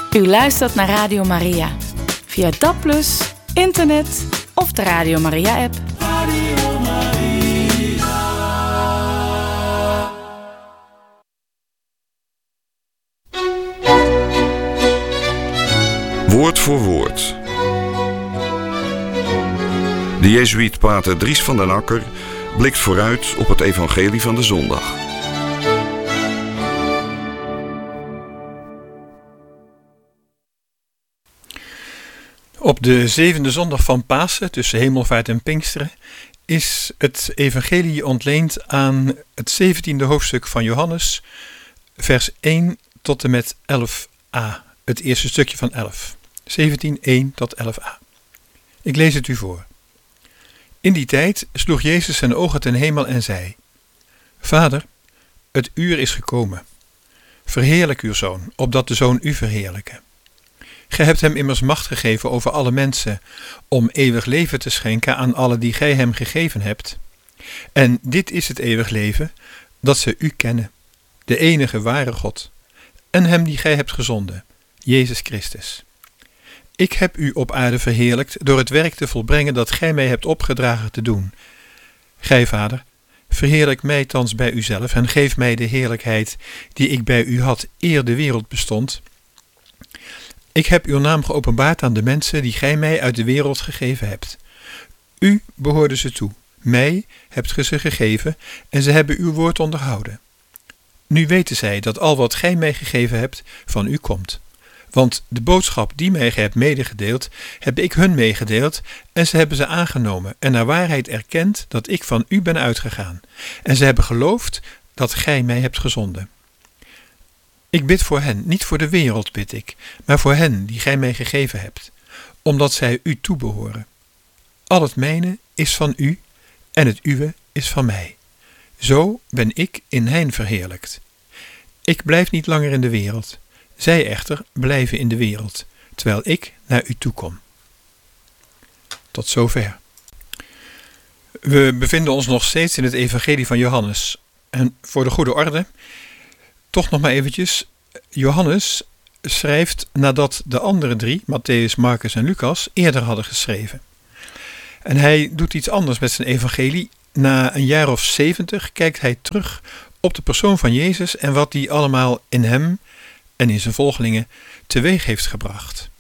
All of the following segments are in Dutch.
U luistert naar Radio Maria. Via DAB+, internet of de Radio Maria-app. Radio Maria. Woord voor woord. De jezuïet pater Dries van den Akker blikt vooruit op het evangelie van de zondag. Op de zevende zondag van Pasen, tussen Hemelvaart en Pinksteren, is het evangelie ontleend aan het 17e hoofdstuk van Johannes, vers 1 tot en met 11a. Het eerste stukje van 11. 17, 1 tot 11a. Ik lees het u voor. In die tijd sloeg Jezus zijn ogen ten hemel en zei: Vader, het uur is gekomen. Verheerlijk uw Zoon, opdat de Zoon u verheerlijke. Gij hebt hem immers macht gegeven over alle mensen, om eeuwig leven te schenken aan alle die gij hem gegeven hebt. En dit is het eeuwig leven, dat ze u kennen, de enige ware God, en hem die gij hebt gezonden, Jezus Christus. Ik heb u op aarde verheerlijkt door het werk te volbrengen dat gij mij hebt opgedragen te doen. Gij, Vader, verheerlijk mij thans bij uzelf en geef mij de heerlijkheid die ik bij u had eer de wereld bestond. Ik heb uw naam geopenbaard aan de mensen die gij mij uit de wereld gegeven hebt. U behoorde ze toe, mij hebt ge ze gegeven en ze hebben uw woord onderhouden. Nu weten zij dat al wat gij mij gegeven hebt van u komt. Want de boodschap die mij gij hebt medegedeeld, heb ik hun meegedeeld en ze hebben ze aangenomen en naar waarheid erkend dat ik van u ben uitgegaan. En ze hebben geloofd dat gij mij hebt gezonden. Ik bid voor hen, niet voor de wereld bid ik, maar voor hen die gij mij gegeven hebt, omdat zij u toebehoren. Al het mijne is van u en het uwe is van mij. Zo ben ik in hen verheerlijkt. Ik blijf niet langer in de wereld. Zij echter blijven in de wereld, terwijl ik naar u toe kom. Tot zover. We bevinden ons nog steeds in het evangelie van Johannes. En voor de goede orde, toch nog maar eventjes. Johannes schrijft nadat de andere drie, Mattheüs, Marcus en Lucas, eerder hadden geschreven. En hij doet iets anders met zijn evangelie. Na een jaar of 70 kijkt hij terug op de persoon van Jezus en wat die allemaal in hem en in zijn volgelingen teweeg heeft gebracht.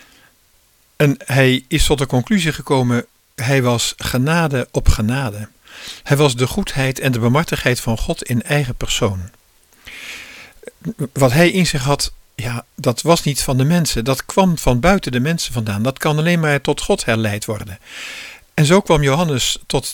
En hij is tot de conclusie gekomen, hij was genade op genade. Hij was de goedheid en de barmhartigheid van God in eigen persoon. Wat hij in zich had, ja, dat was niet van de mensen. Dat kwam van buiten de mensen vandaan. Dat kan alleen maar tot God herleid worden. En zo kwam Johannes tot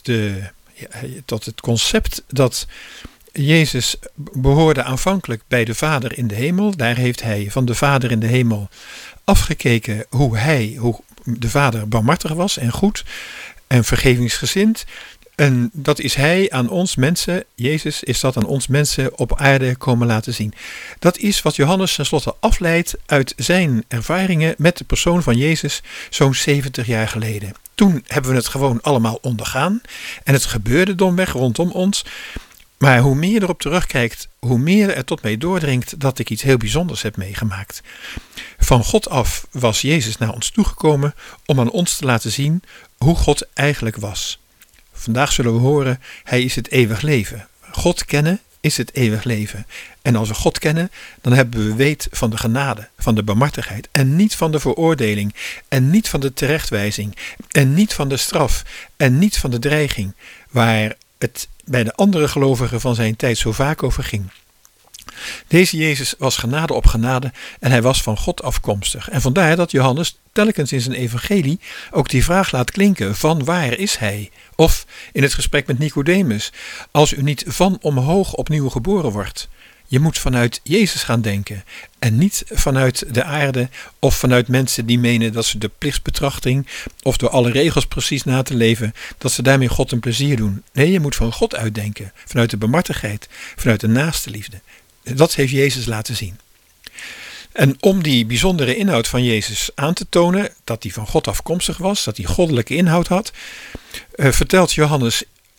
het concept dat Jezus behoorde aanvankelijk bij de Vader in de hemel. Daar heeft hij van de Vader in de hemel afgekeken hoe de Vader barmhartig was en goed en vergevingsgezind. En dat is hij aan ons mensen, Jezus is dat aan ons mensen op aarde komen laten zien. Dat is wat Johannes tenslotte afleidt uit zijn ervaringen met de persoon van Jezus zo'n 70 jaar geleden. Toen hebben we het gewoon allemaal ondergaan en het gebeurde domweg rondom ons. Maar hoe meer je erop terugkijkt, hoe meer er tot mij doordringt dat ik iets heel bijzonders heb meegemaakt. Van God af was Jezus naar ons toegekomen om aan ons te laten zien hoe God eigenlijk was. Vandaag zullen we horen, hij is het eeuwig leven. God kennen is het eeuwig leven. En als we God kennen, dan hebben we weet van de genade, van de barmhartigheid. En niet van de veroordeling. En niet van de terechtwijzing. En niet van de straf. En niet van de dreiging. Waar het bij de andere gelovigen van zijn tijd zo vaak over ging. Deze Jezus was genade op genade en hij was van God afkomstig. En vandaar dat Johannes telkens in zijn evangelie ook die vraag laat klinken: van waar is hij? Of in het gesprek met Nicodemus: als u niet van omhoog opnieuw geboren wordt. Je moet vanuit Jezus gaan denken en niet vanuit de aarde of vanuit mensen die menen dat ze de plichtsbetrachting of door alle regels precies na te leven, dat ze daarmee God een plezier doen. Nee, je moet van God uitdenken, vanuit de barmhartigheid, vanuit de naaste liefde. Dat heeft Jezus laten zien. En om die bijzondere inhoud van Jezus aan te tonen, dat hij van God afkomstig was, dat hij goddelijke inhoud had, vertelt Johannes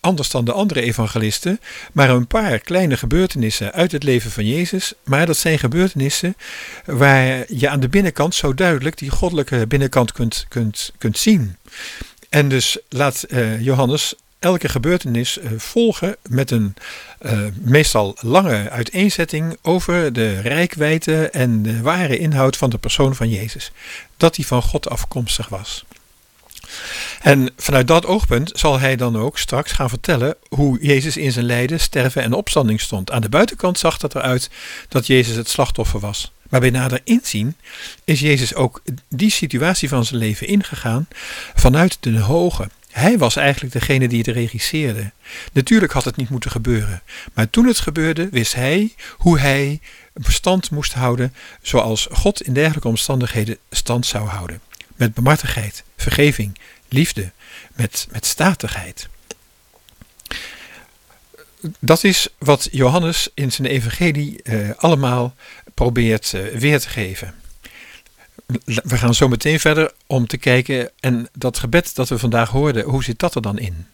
anders dan de andere evangelisten, maar een paar kleine gebeurtenissen uit het leven van Jezus. Maar dat zijn gebeurtenissen waar je aan de binnenkant zo duidelijk die goddelijke binnenkant kunt zien. En dus laat Johannes elke gebeurtenis volgen met een meestal lange uiteenzetting over de reikwijdte en de ware inhoud van de persoon van Jezus. Dat hij van God afkomstig was. En vanuit dat oogpunt zal hij dan ook straks gaan vertellen hoe Jezus in zijn lijden, sterven en opstanding stond. Aan de buitenkant zag het eruit dat Jezus het slachtoffer was. Maar bij nader inzien is Jezus ook die situatie van zijn leven ingegaan vanuit de hoge. Hij was eigenlijk degene die het regisseerde. Natuurlijk had het niet moeten gebeuren. Maar toen het gebeurde, wist hij hoe hij stand moest houden zoals God in dergelijke omstandigheden stand zou houden. Met barmhartigheid, vergeving, liefde, met statigheid. Dat is wat Johannes in zijn evangelie allemaal probeert weer te geven. We gaan zo meteen verder om te kijken en dat gebed dat we vandaag hoorden, hoe zit dat er dan in?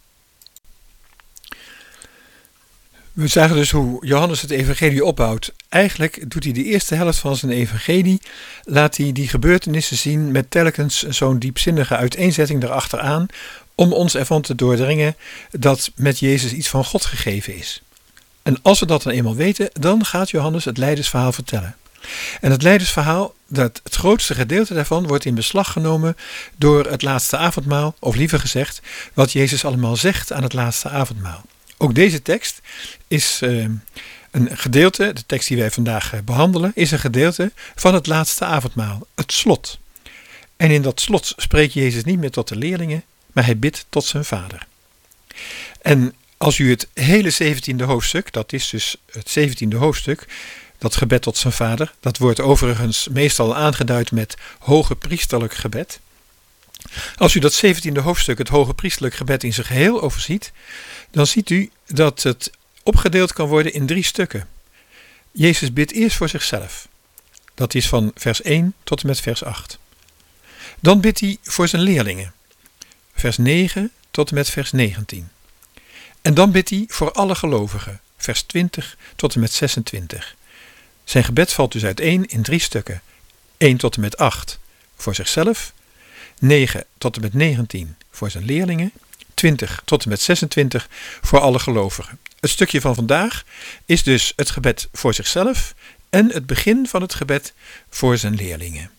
We zagen dus hoe Johannes het evangelie opbouwt. Eigenlijk doet hij de eerste helft van zijn evangelie, laat hij die gebeurtenissen zien met telkens zo'n diepzinnige uiteenzetting erachteraan, om ons ervan te doordringen dat met Jezus iets van God gegeven is. En als we dat dan eenmaal weten, dan gaat Johannes het lijdensverhaal vertellen. En het lijdensverhaal, het grootste gedeelte daarvan, wordt in beslag genomen door het laatste avondmaal, of liever gezegd, wat Jezus allemaal zegt aan het laatste avondmaal. Ook deze tekst is een gedeelte, de tekst die wij vandaag behandelen, is een gedeelte van het laatste avondmaal, het slot. En in dat slot spreekt Jezus niet meer tot de leerlingen, maar hij bidt tot zijn Vader. En als u het hele 17e hoofdstuk, dat is dus het 17e hoofdstuk, dat gebed tot zijn Vader, dat wordt overigens meestal aangeduid met hoge priesterlijk gebed. Als u dat 17e hoofdstuk, het hoge priesterlijk gebed in zijn geheel overziet, dan ziet u dat het opgedeeld kan worden in 3 stukken. Jezus bidt eerst voor zichzelf. Dat is van vers 1 tot en met vers 8. Dan bidt hij voor zijn leerlingen. Vers 9 tot en met vers 19. En dan bidt hij voor alle gelovigen. Vers 20 tot en met 26. Zijn gebed valt dus uiteen in 3 stukken. 1 tot en met 8 voor zichzelf. 9 tot en met 19 voor zijn leerlingen. 20 tot en met 26 voor alle gelovigen. Het stukje van vandaag is dus het gebed voor zichzelf en het begin van het gebed voor zijn leerlingen.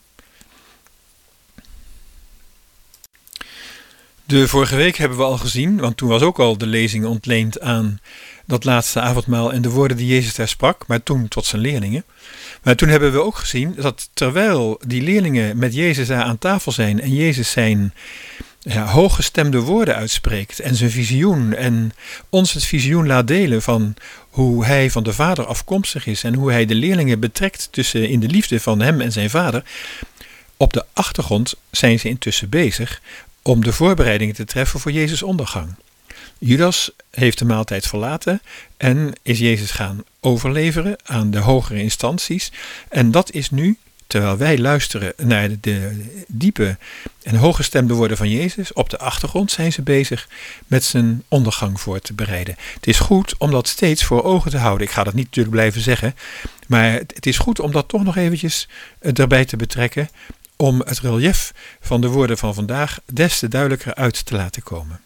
De vorige week hebben we al gezien, want toen was ook al de lezing ontleend aan dat laatste avondmaal en de woorden die Jezus daar sprak, maar toen tot zijn leerlingen. Maar toen hebben we ook gezien dat terwijl die leerlingen met Jezus daar aan tafel zijn en Jezus zijn hooggestemde woorden uitspreekt en zijn visioen en ons het visioen laat delen van hoe hij van de Vader afkomstig is en hoe hij de leerlingen betrekt in de liefde van hem en zijn Vader. Op de achtergrond zijn ze intussen bezig om de voorbereidingen te treffen voor Jezus' ondergang. Judas heeft de maaltijd verlaten en is Jezus gaan overleveren aan de hogere instanties. En dat is nu, terwijl wij luisteren naar de diepe en hooggestemde woorden van Jezus, op de achtergrond zijn ze bezig met zijn ondergang voor te bereiden. Het is goed om dat steeds voor ogen te houden. Ik ga dat niet natuurlijk blijven zeggen, maar het is goed om dat toch nog eventjes erbij te betrekken, om het relief van de woorden van vandaag des te duidelijker uit te laten komen.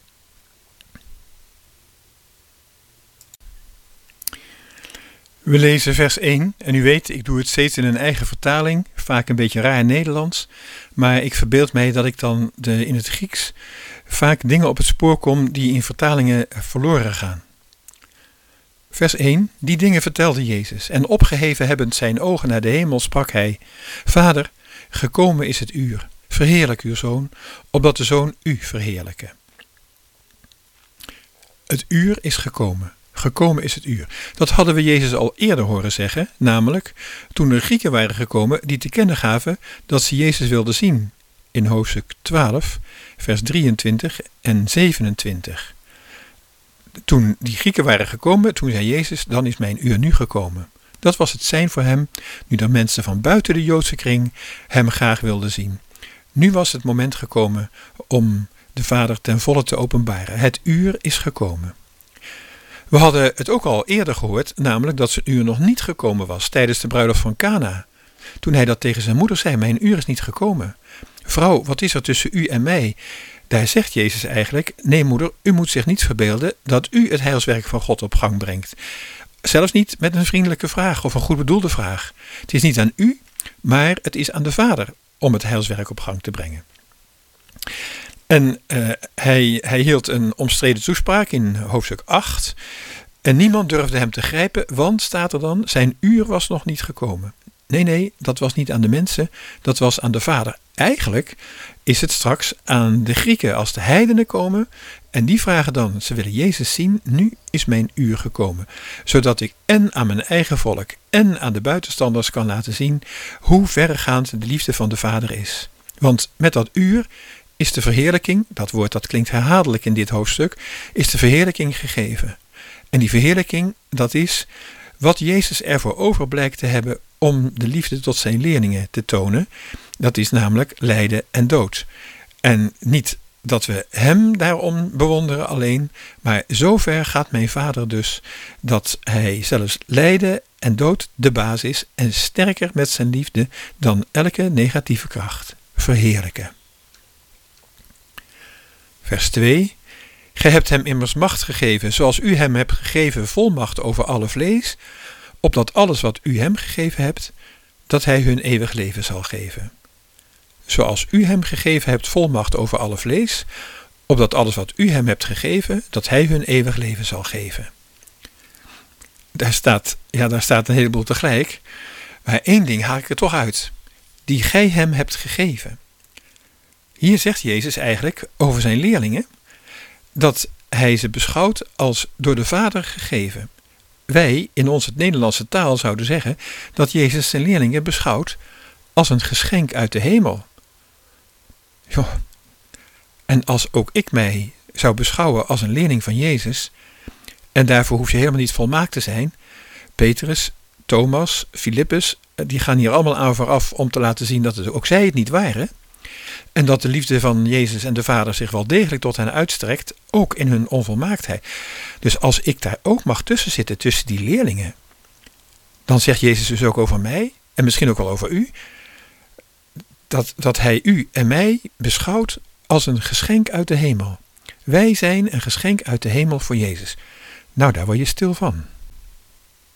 We lezen vers 1 en u weet, ik doe het steeds in een eigen vertaling, vaak een beetje raar Nederlands, maar ik verbeeld mij dat ik dan in het Grieks vaak dingen op het spoor kom die in vertalingen verloren gaan. Vers 1, die dingen vertelde Jezus en opgeheven hebbend zijn ogen naar de hemel sprak hij, Vader, gekomen is het uur, verheerlijk uw Zoon, opdat de Zoon u verheerlijke. Het uur is gekomen. Gekomen is het uur. Dat hadden we Jezus al eerder horen zeggen, namelijk toen er Grieken waren gekomen die te kennen gaven dat ze Jezus wilden zien. In hoofdstuk 12, vers 23 en 27. Toen die Grieken waren gekomen, toen zei Jezus, dan is mijn uur nu gekomen. Dat was het sein voor hem, nu de mensen van buiten de Joodse kring hem graag wilden zien. Nu was het moment gekomen om de Vader ten volle te openbaren. Het uur is gekomen. We hadden het ook al eerder gehoord, namelijk dat zijn uur nog niet gekomen was tijdens de bruiloft van Kana. Toen hij dat tegen zijn moeder zei, mijn uur is niet gekomen. Vrouw, wat is er tussen u en mij? Daar zegt Jezus eigenlijk, nee moeder, u moet zich niet verbeelden dat u het heilswerk van God op gang brengt. Zelfs niet met een vriendelijke vraag of een goed bedoelde vraag. Het is niet aan u, maar het is aan de Vader om het heilswerk op gang te brengen. En hij hield een omstreden toespraak in hoofdstuk 8. En niemand durfde hem te grijpen, want, staat er dan, zijn uur was nog niet gekomen. Nee, dat was niet aan de mensen, dat was aan de Vader. Eigenlijk is het straks aan de Grieken als de heidenen komen en die vragen dan, ze willen Jezus zien, nu is mijn uur gekomen. Zodat ik en aan mijn eigen volk en aan de buitenstanders kan laten zien hoe verregaand de liefde van de Vader is. Want met dat uur is de verheerlijking, dat woord dat klinkt herhaaldelijk in dit hoofdstuk, is de verheerlijking gegeven. En die verheerlijking, dat is wat Jezus ervoor over blijkt te hebben om de liefde tot zijn leerlingen te tonen. Dat is namelijk lijden en dood. En niet dat we hem daarom bewonderen alleen, maar zover gaat mijn Vader dus dat hij zelfs lijden en dood de baas is en sterker met zijn liefde dan elke negatieve kracht. Verheerlijken. Vers 2. Gij hebt hem immers macht gegeven, zoals u hem hebt gegeven volmacht over alle vlees, opdat alles wat u hem gegeven hebt, dat hij hun eeuwig leven zal geven. Zoals u hem gegeven hebt volmacht over alle vlees, opdat alles wat u hem hebt gegeven, dat hij hun eeuwig leven zal geven. Daar staat een heleboel tegelijk, maar één ding haal ik er toch uit. Die gij hem hebt gegeven. Hier zegt Jezus eigenlijk over zijn leerlingen dat hij ze beschouwt als door de Vader gegeven. Wij in onze Nederlandse taal zouden zeggen dat Jezus zijn leerlingen beschouwt als een geschenk uit de hemel. Jo. En als ook ik mij zou beschouwen als een leerling van Jezus, en daarvoor hoef je helemaal niet volmaakt te zijn, Petrus, Thomas, Filippus, die gaan hier allemaal aan vooraf om te laten zien dat ook zij het niet waren. En dat de liefde van Jezus en de Vader zich wel degelijk tot hen uitstrekt, ook in hun onvolmaaktheid. Dus als ik daar ook mag tussen zitten, tussen die leerlingen, dan zegt Jezus dus ook over mij, en misschien ook wel over u, dat hij u en mij beschouwt als een geschenk uit de hemel. Wij zijn een geschenk uit de hemel voor Jezus. Nou, daar word je stil van.